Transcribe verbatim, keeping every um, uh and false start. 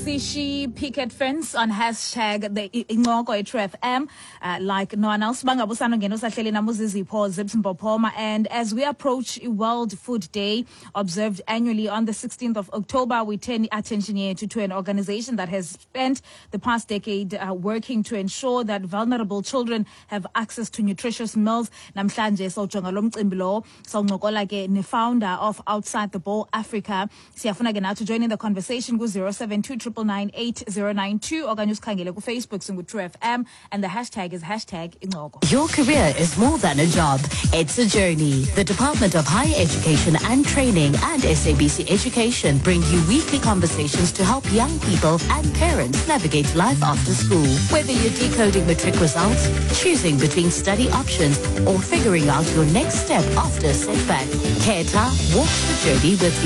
Sishi picket fence on hashtag the Ingoko True F M. Uh, like no one else, Banga Busano Ngeno Sahleli Namuzizipho Zips Mbopoma. And as we approach World Food Day, observed annually on the sixteenth of October, we turn attention here to, to an organization that has spent the past decade uh, working to ensure that vulnerable children have access to nutritious meals. Namhlanje sojonga lo mcimbi lo soncokola ke ne founder of Outside the Bowl Africa. Siyafuna ke na to join in the conversation ku zero seven two nine nine eight zero nine two okanye usikhangele ku Facebook singu True F M, and the hashtag is hashtag Ingoko. Your career is more than a job. It's a journey. The Department of Higher Education and Training and S A B C Education bring you weekly conversations to help young people and parents navigate life after school. Whether you're decoding matric results, choosing between study options, or figuring out your next step after a setback, Keta walks the journey with you.